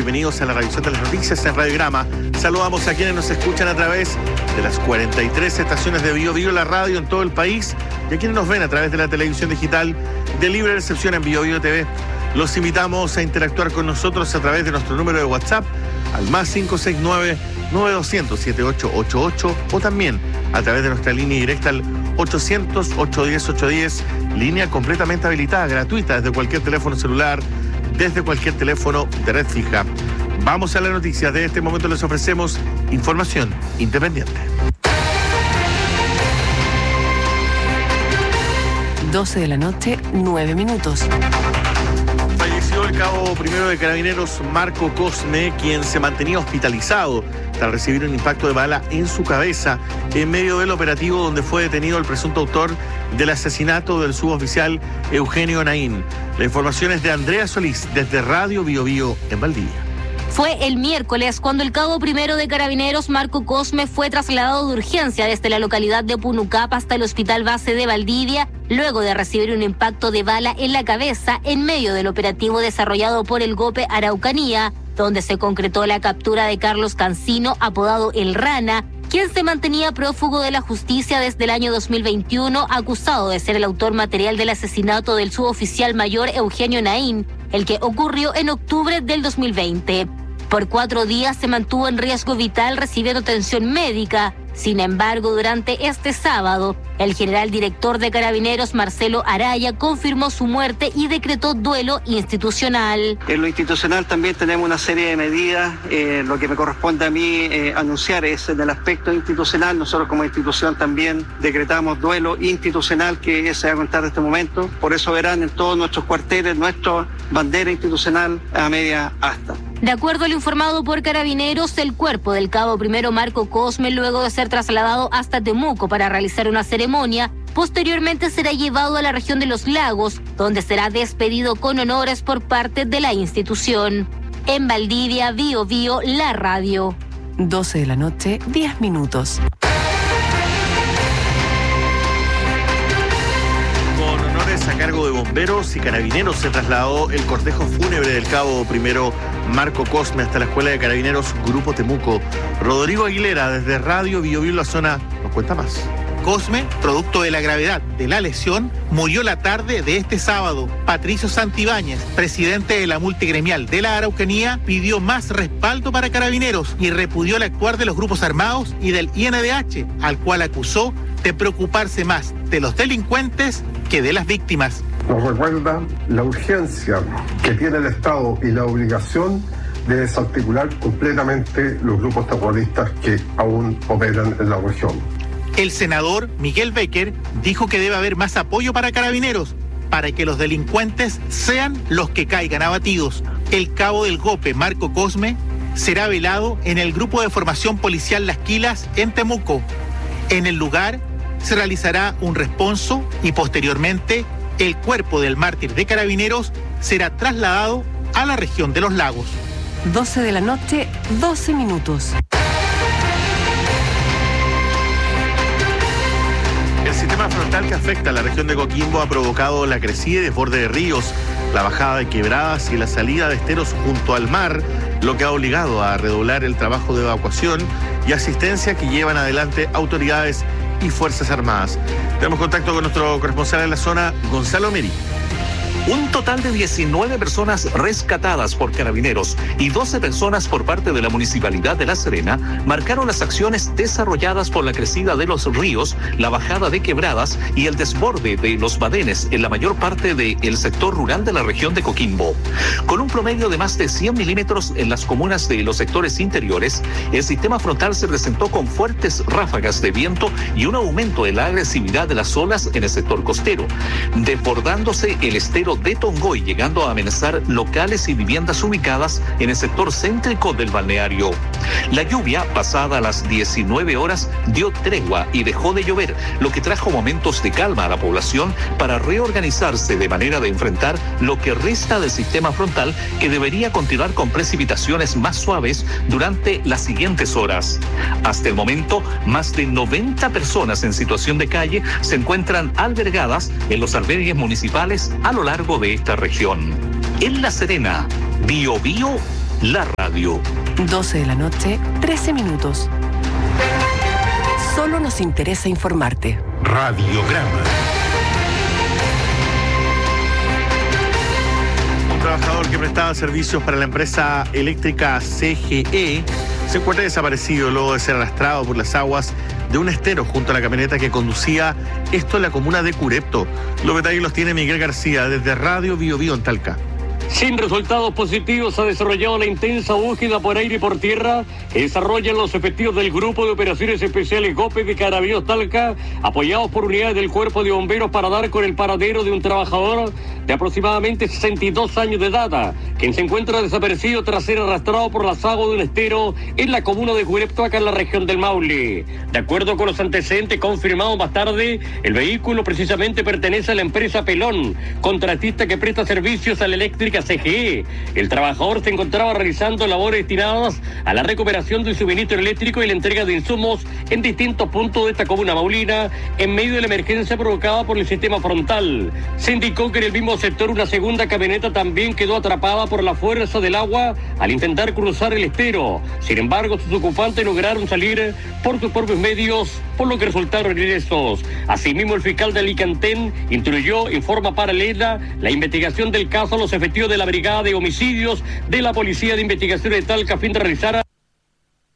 bienvenidos a la revisión de las noticias en Radiograma. Saludamos a quienes nos escuchan a través de las 43 estaciones de Bio Bio, la radio en todo el país, y a quienes nos ven a través de la televisión digital de libre recepción en Bio Bio TV. Los invitamos a interactuar con nosotros a través de nuestro número de WhatsApp al más 569-9200-7888 o también a través de nuestra línea directa al 800-810-810, línea completamente habilitada, gratuita, desde cualquier teléfono celular, desde cualquier teléfono de red fija. Vamos a las noticias. De este momento les ofrecemos información independiente. 12 de la noche, 9 minutos. Falleció el cabo primero de Carabineros Marco Cosme, quien se mantenía hospitalizado tras recibir un impacto de bala en su cabeza en medio del operativo donde fue detenido el presunto autor del asesinato del suboficial Eugenio Naín. La información es de Andrea Solís desde Radio Bio Bio en Valdivia. Fue el miércoles cuando el cabo primero de Carabineros Marco Cosme fue trasladado de urgencia desde la localidad de Punucap hasta el Hospital Base de Valdivia, luego de recibir un impacto de bala en la cabeza en medio del operativo desarrollado por el GOPE Araucanía, donde se concretó la captura de Carlos Cancino, apodado El Rana, quien se mantenía prófugo de la justicia desde el año 2021, acusado de ser el autor material del asesinato del suboficial mayor Eugenio Naín, el que ocurrió en octubre del 2020. Por 4 días se mantuvo en riesgo vital recibiendo atención médica. Sin embargo, durante este sábado, el general director de Carabineros, Marcelo Araya, confirmó su muerte y decretó duelo institucional. En lo institucional también tenemos una serie de medidas. Lo que me corresponde a mí anunciar es en el aspecto institucional. Nosotros como institución también decretamos duelo institucional que se va a contar de este momento. Por eso verán en todos nuestros cuarteles nuestra bandera institucional a media asta. De acuerdo a lo informado por Carabineros, el cuerpo del cabo primero Marco Cosme, luego de ser trasladado hasta Temuco para realizar una ceremonia, posteriormente será llevado a la región de Los Lagos, donde será despedido con honores por parte de la institución. En Valdivia, Bio Bio, la radio. 12 de la noche, 10 minutos. A cargo de bomberos y carabineros se trasladó el cortejo fúnebre del cabo primero Marco Cosme hasta la Escuela de Carabineros Grupo Temuco. Rodrigo Aguilera, desde Radio Bio Bio La Zona, nos cuenta más. Cosme, producto de la gravedad de la lesión, murió la tarde de este sábado. Patricio Santibáñez, presidente de la multigremial de la Araucanía, pidió más respaldo para Carabineros y repudió el actuar de los grupos armados y del INDH, al cual acusó de preocuparse más de los delincuentes que de las víctimas. Nos recuerda la urgencia que tiene el Estado y la obligación de desarticular completamente los grupos terroristas que aún operan en la región. El senador Miguel Becker dijo que debe haber más apoyo para Carabineros, para que los delincuentes sean los que caigan abatidos. El cabo del GOPE, Marco Cosme, será velado en el Grupo de Formación Policial Las Quilas en Temuco. En el lugar se realizará un responso y posteriormente el cuerpo del mártir de Carabineros será trasladado a la región de Los Lagos. 12 de la noche, 12 minutos. El sistema frontal que afecta a la región de Coquimbo ha provocado la crecida y desborde de ríos, la bajada de quebradas y la salida de esteros junto al mar, lo que ha obligado a redoblar el trabajo de evacuación y asistencia que llevan adelante autoridades y Fuerzas Armadas. Tenemos contacto con nuestro corresponsal en la zona, Gonzalo Meri. Un total de 19 personas rescatadas por Carabineros y 12 personas por parte de la Municipalidad de La Serena marcaron las acciones desarrolladas por la crecida de los ríos, la bajada de quebradas y el desborde de los badenes en la mayor parte del sector rural de la región de Coquimbo. Con un promedio de más de 100 milímetros en las comunas de los sectores interiores, el sistema frontal se presentó con fuertes ráfagas de viento y un aumento de la agresividad de las olas en el sector costero, desbordándose el estero de Tongoy, llegando a amenazar locales y viviendas ubicadas en el sector céntrico del balneario. La lluvia, pasada las 19 horas, dio tregua y dejó de llover, lo que trajo momentos de calma a la población para reorganizarse de manera de enfrentar lo que resta del sistema frontal, que debería continuar con precipitaciones más suaves durante las siguientes horas. Hasta el momento, más de 90 personas en situación de calle se encuentran albergadas en los albergues municipales a lo largo de esta región. En La Serena, Bio Bio, la radio. 12 de la noche, 13 minutos. Solo nos interesa informarte. Radiograma. Un trabajador que prestaba servicios para la empresa eléctrica CGE se encuentra desaparecido luego de ser arrastrado por las aguas de un estero junto a la camioneta que conducía, esto en la comuna de Curepto. Los detalles los tiene Miguel García desde Radio Bio Bio en Talca. Sin resultados positivos, ha desarrollado la intensa búsqueda por aire y por tierra que desarrollan los efectivos del Grupo de Operaciones Especiales GOPE de Carabineros Talca, apoyados por unidades del Cuerpo de Bomberos para dar con el paradero de un trabajador de aproximadamente 62 años de edad, quien se encuentra desaparecido tras ser arrastrado por las aguas de un estero en la comuna de Curepto, acá en la región del Maule. De acuerdo con los antecedentes confirmados más tarde, el vehículo precisamente pertenece a la empresa Pelón, contratista que presta servicios a la eléctrica CGE. El trabajador se encontraba realizando labores destinadas a la recuperación del suministro eléctrico y la entrega de insumos en distintos puntos de esta comuna maulina en medio de la emergencia provocada por el sistema frontal. Se indicó que en el mismo sector una segunda camioneta también quedó atrapada por la fuerza del agua al intentar cruzar el estero. Sin embargo, sus ocupantes lograron salir por sus propios medios, por lo que resultaron ilesos. Asimismo, el fiscal de Alicantén instruyó en forma paralela la investigación del caso a los efectivos de la Brigada de Homicidios de la Policía de Investigación de Talca a fin de realizar